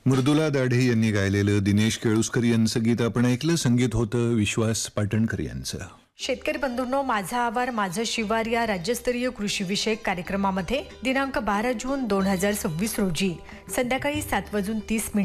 मृदुला दाढे यांनी गायलेलं दिनेश केळुसकर यांचं गीत आपण ऐकलं. संगीत होतं विश्वास पाटणकर यांचं. शेतकरी बंधूंनो, माझा आवार माझं शिवार या राज्यस्तरीय कृषी विषयक कार्यक्रमामध्ये दिनांक 12 जून 2026 रोजी संध्याकाळी 7:30